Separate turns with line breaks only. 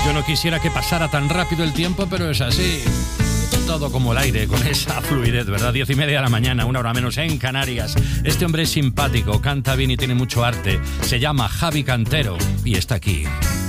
Yo no quisiera que pasara tan rápido el tiempo, pero es así. Todo como el aire, con esa fluidez, ¿verdad? 10:30 de la mañana, 1 hora menos en Canarias. Este hombre es simpático, canta bien y tiene mucho arte. Se llama Javi Cantero y está aquí.